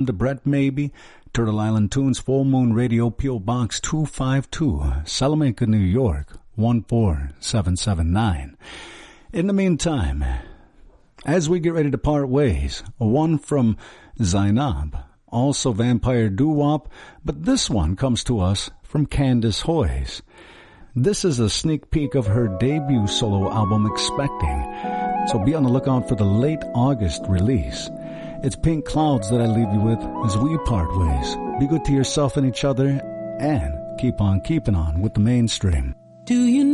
to Brett Maybe, Turtle Island Tunes, Full Moon Radio, P.O. Box 252, Salamanca, New York, 14779. In the meantime, as we get ready to part ways, one from Zainab, also Vampire Doo-Wop, but this one comes to us from Candace Hoyes. This is a sneak peek of her debut solo album, Expecting, so be on the lookout for the late August release. It's Pink Clouds that I leave you with as we part ways. Be good to yourself and each other, and keep on keeping on with the mainstream. Do you